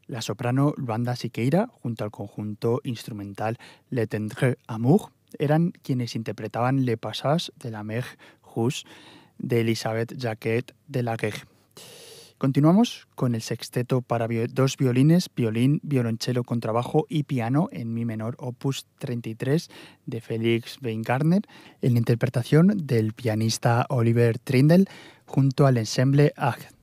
La soprano Luanda Siqueira, junto al conjunto instrumental Le Tendre Amour, eran quienes interpretaban Le Passage de la Mer Rouge de Elisabeth Jacquet de la Guerre. Continuamos con el sexteto para dos violines, violín, violonchelo, contrabajo y piano en mi menor, opus 33 de Felix Weingartner, en la interpretación del pianista Oliver Trindle junto al ensemble Ag